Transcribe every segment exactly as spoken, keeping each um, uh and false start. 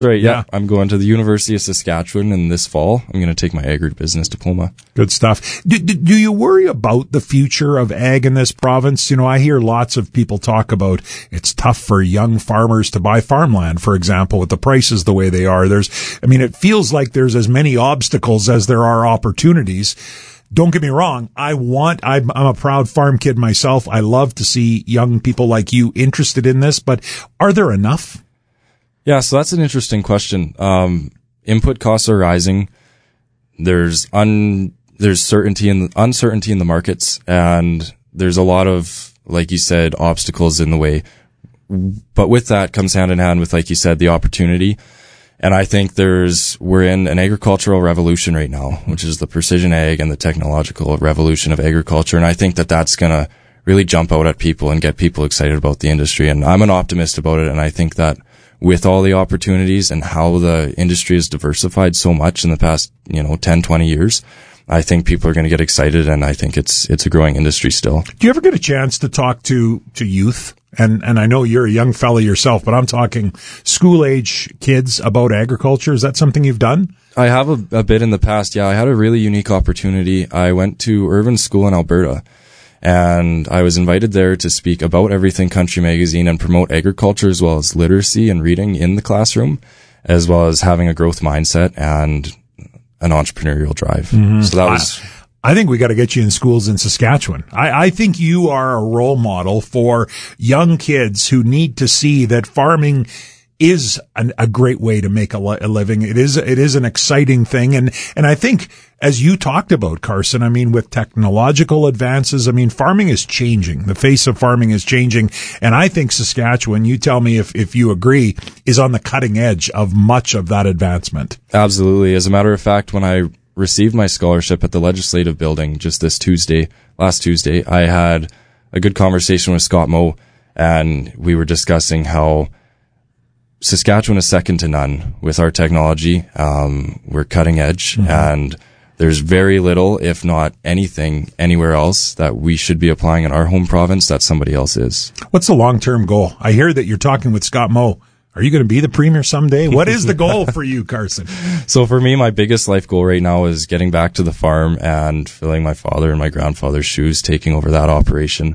Right, yeah. yeah. I'm going to the University of Saskatchewan, and this fall I'm going to take my agribusiness diploma. Good stuff. Do, do, do you worry about the future of ag in this province? You know, I hear lots of people talk about it's tough for young farmers to buy farmland, for example, with the prices the way they are. There's, I mean, it feels like there's as many obstacles as there are opportunities. Don't get me wrong. I want, I'm, I'm a proud farm kid myself. I love to see young people like you interested in this, but are there enough? Yeah, so that's an interesting question. Um, input costs are rising. There's un, there's certainty in the, uncertainty in the markets, and there's a lot of, like you said, obstacles in the way. But with that comes hand in hand with, like you said, the opportunity. And I think there's, we're in an agricultural revolution right now, which is the precision ag and the technological revolution of agriculture. And I think that that's going to really jump out at people and get people excited about the industry. And I'm an optimist about it. And I think that with all the opportunities and how the industry has diversified so much in the past, you know, ten, twenty years, I think people are going to get excited, and I think it's it's a growing industry still. Do you ever get a chance to talk to to youth? And and I know you're a young fella yourself, but I'm talking school-age kids about agriculture. Is that something you've done? I have a, a bit in the past, yeah. I had a really unique opportunity. I went to Irvine School in Alberta, and I was invited there to speak about Everything Country Magazine and promote agriculture as well as literacy and reading in the classroom, as well as having a growth mindset and an entrepreneurial drive. Mm-hmm. So that was... I, I think we got to get you in schools in Saskatchewan. I, I think you are a role model for young kids who need to see that farming is an, a great way to make a, li- a living. It is, it is an exciting thing. And, and I think, as you talked about, Carson, I mean, with technological advances, I mean, farming is changing. The face of farming is changing. And I think Saskatchewan, you tell me if, if you agree, is on the cutting edge of much of that advancement. Absolutely. As a matter of fact, when I received my scholarship at the Legislative Building just this Tuesday, last Tuesday, I had a good conversation with Scott Moe, and we were discussing how Saskatchewan is second to none with our technology. Um, we're cutting edge, mm-hmm. and there's very little, if not anything, anywhere else that we should be applying in our home province that somebody else is. What's the long-term goal? I hear that you're talking with Scott Moe. Are you going to be the premier someday? What is the goal for you, Carson? So for me, my biggest life goal right now is getting back to the farm and filling my father and my grandfather's shoes, taking over that operation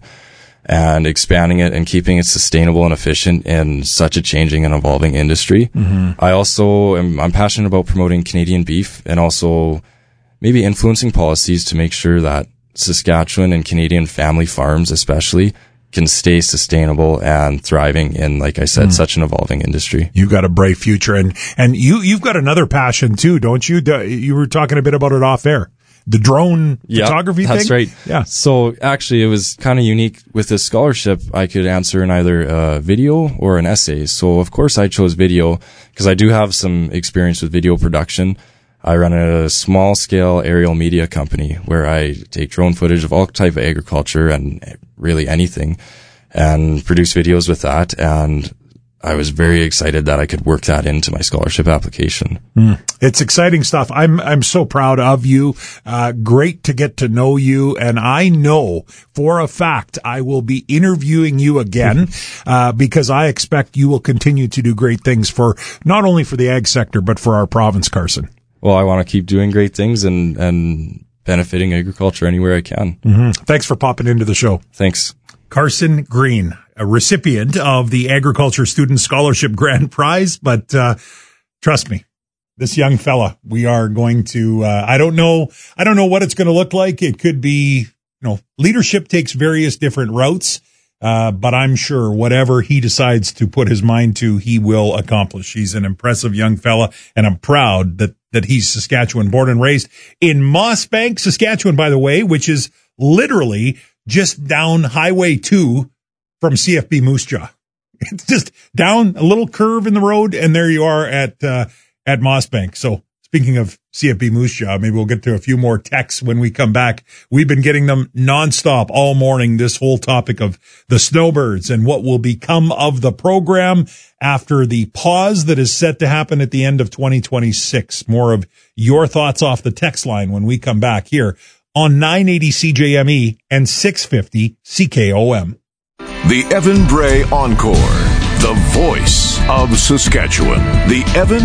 and expanding it and keeping it sustainable and efficient in such a changing and evolving industry. Mm-hmm. I also am, I'm passionate about promoting Canadian beef and also maybe influencing policies to make sure that Saskatchewan and Canadian family farms especially can stay sustainable and thriving in, like I said, mm. such an evolving industry. You've got a bright future, and, and you, you've got another passion too, don't you? You were talking a bit about it off air. The drone yep, photography that's thing? That's right. Yeah. So actually it was kind of unique with this scholarship. I could answer in either a video or an essay. So of course I chose video because I do have some experience with video production. I run a small scale aerial media company where I take drone footage of all type of agriculture and really anything and produce videos with that. And I was very excited that I could work that into my scholarship application. Mm. It's exciting stuff. I'm, I'm so proud of you. Uh, great to get to know you. And I know for a fact I will be interviewing you again, uh, because I expect you will continue to do great things for not only for the ag sector, but for our province, Carson. Well, I want to keep doing great things and, and benefiting agriculture anywhere I can. Mm-hmm. Thanks for popping into the show. Thanks. Carson Green, a recipient of the Agriculture Student Scholarship Grand Prize. But uh trust me, this young fella, we are going to, uh I don't know, I don't know what it's going to look like. It could be, you know, leadership takes various different routes, uh but I'm sure whatever he decides to put his mind to, he will accomplish. He's an impressive young fella, and I'm proud that that he's Saskatchewan born and raised in Mossbank, Saskatchewan, by the way, which is literally just down Highway two from C F B Moose Jaw. It's just down a little curve in the road, and there you are at uh, at Mossbank. So speaking of C F B Moose Jaw, maybe we'll get to a few more texts when we come back. We've been getting them nonstop all morning, this whole topic of the snowbirds and what will become of the program after the pause that is set to happen at the end of twenty twenty-six. More of your thoughts off the text line when we come back here on nine eighty C J M E and six fifty C K O M. The Evan Bray Encore, the voice of Saskatchewan. The Evan